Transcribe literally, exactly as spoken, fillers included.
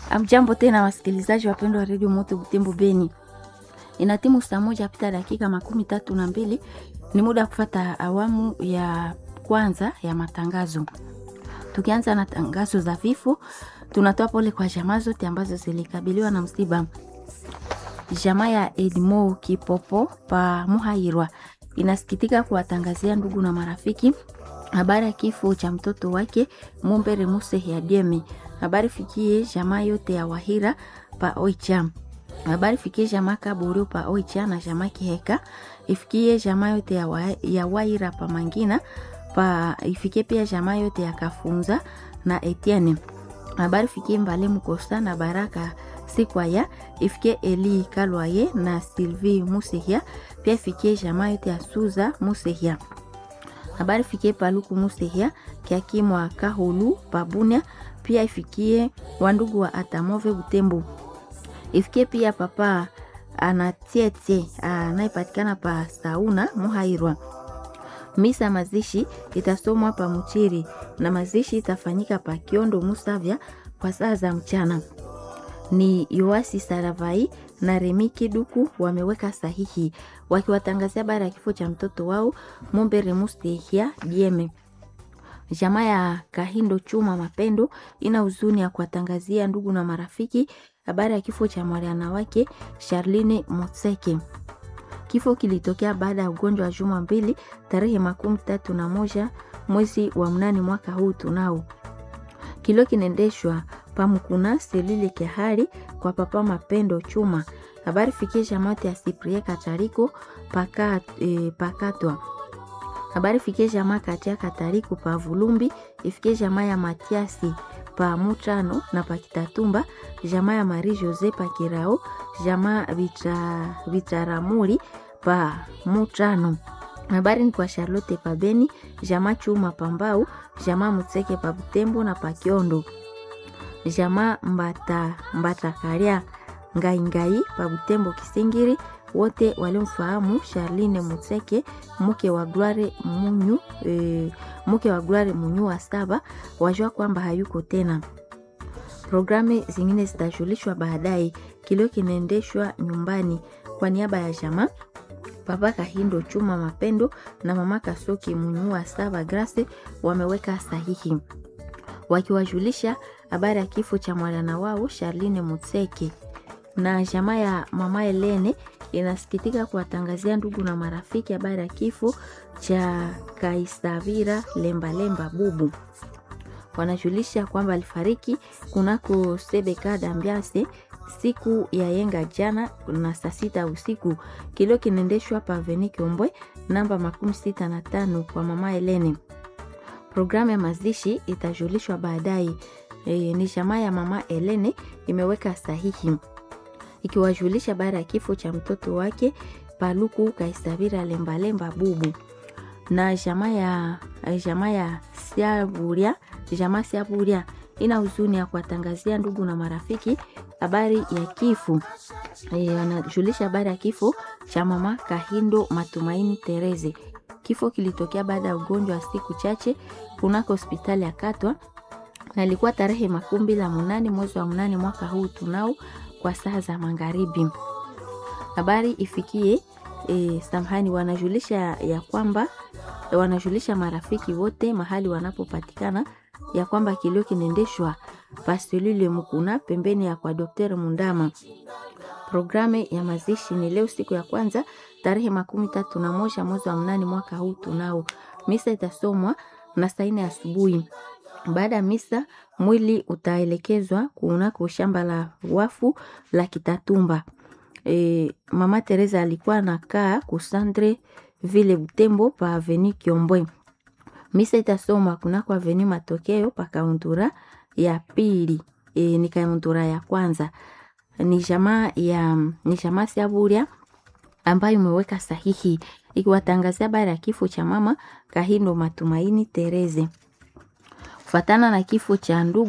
Amjambo tena wasikilizaji wapendwa wa Radio Moto Butembo Beni. Inatimu saa moja pita dakika makumi tatu na mbili. Ni muda kufata awamu ya kwanza ya matangazo. Tukianza na tangazo za vifo, tunatoa pole kwa jamaa zote ambazo zilikabiliwa na msiba. Jamaa ya Edmo Kipopo pa Muhairwa inasikitika kuwatangazia ndugu na marafiki habari ya kifo cha mtoto wake Mumbere Muse ya Dieme. Habari fikie jamaa yote ya Wahira pa Oicha. Habari fikie jamaa Kaburu pa Oicha na jamaa Kiheka. Ifikie jamaa yote ya, wa, ya Wahira pa Mangina pa ifikie pia jamaa yote ya Kafunza na Etienne. Habari fikie Mbale Mukosa na Baraka Sikwaya. Ifikie Eli Kalwaye na Sylvie Musehia. Pia ifikie jamaa yote ya Suza Musehia. Habari fikie Paluku Musehia Kiakimwa Kahulu Pabunia. Pia ifikie wandugu wa Atamove Butembo. Ifikie pia papa Anatiete anayepatikana pa Sauna Muhairwa. Misa mazishi itasomwa pa Muchiri na mazishi itafanyika pa Kiondo Musavya kwa saa za mchana. Ni Yoasi Saravai na Remiki Duku wameweka sahihi wakiwatangazia habari ya kifo cha mtoto wao Mumbere Mustehia Dieme. Jamaa ya Kahindo Chuma Mapendo ina huzuni ya kuwatangazia ndugu na marafiki habari ya kifo cha mwana wake Charline Motseke. Kifo kilitokea baada ya ugonjwa wa juma mbili tarehe makumi tatu na moja mwezi wa mnane mwaka huu tunao. Kilo kinaendeshwa pamukuna selile kehari kwa papa Mapendo Chuma. Habari fikie jamaa ya Cyprien Katariko paka e, pakatwa. Habari fikie jamaa katia Katariko pa Vulumbi. Ifikie jamaa ya Matiasi pa Mutrano na pa Kitatumba. Jamaa ya Marie Jose pa Kirao. Jamaa vitra, Vitaramuri pa Mutrano. Habari ni kwa Charlotte pa Beni. Jamaa Chuma pa Mbau. Jamaa Mutseke pa Butembo na pa Kiondo. Jamaa Mbata, Mbata Karia Ngai Ngai pa Butembo Kisingiri. Wote walimfahamu Charline Mutseke mke wa Gloire Munyu e, mke wa Gloire Munyu wa saba wajua kwamba hayuko tena. Programu zingine zitajulishwa baadaye. Kilio kinaendeshwa nyumbani kwa niaba ya jamaa Papa Kahindo Chuma Mapendo na mama Kasoki Munyu wa saba Grace wameweka sahihi wakiwajulisha habari ya kifo cha mwana wao Charline Mutseke. Na jamaa ya mama Helene inasikitika kuwatangazia ndugu na marafiki habari ya kifo cha Kaisavira Lemba Lemba Bubu. Wanajulisha kwamba alifariki kunako Sebeka Dambiase siku ya yenga jana na saa sita usiku. Kilo kinaendeshwa pa Venike Ombwe namba makumi sita na tano kwa mama Helene. Programu ya mazishi itajulishwa baadaye. E, ni jamaa ya mama Helene imeweka sahihi ikiwajulisha baada ya kifo cha mtoto wake Paluku Kaisavira Lemba Lemba Bubu. Na jamaa ya jamaa ya Siaburia, jamaa Siaburia ina huzuni ya kuwatangazia ndugu na marafiki habari ya kifo. E, wanajulisha habari ya kifo cha mama Kahindo Matumaini Tereze. Kifo kilitokea baada ya ugonjwa wa siku chache kunako hospitali ya Katwa na ilikuwa tarehe makumi la munane mwezi wa munane mwaka huu tunao kwa saa za magharibi. Habari ifikie e, samhani wanajulisha ya kwamba wanajulisha marafiki wote mahali wanapopatikana ya kwamba kilio kinaendeshwa paselule Mukuna pembeni ya kwa Daktari Mundama. Programu ya mazishi ni leo siku ya kwanza tarehe makumi tatu na moja mwezi wa mnane mwaka huu tunao. Misa itasomwa na saa nne asubuhi. Baada ya misa mwili utaelekezwa kunako shamba la wafu la Kitatumba. E, mama Teresa alikuwa anakaa kusandre vile Butembo pa Avenue Kiombwe. Misa itasomwa kunako Avenue Matokeo pa Kauntura ya pili. E, ni Kauntura ya kwanza. Ni jamaa ya ni jamaa Siaburia ambayo imeweka sahihi ikiwatangazia habari ya kifo cha mama Kahindo Matumaini Tereze. Kufatana na kifo cha ndugu